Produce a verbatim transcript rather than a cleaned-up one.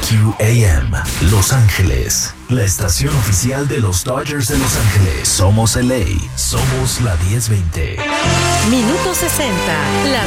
Q A M, Los Ángeles, la estación oficial de los Dodgers de Los Ángeles. Somos L A, somos la diez veinte. Minuto sesenta, las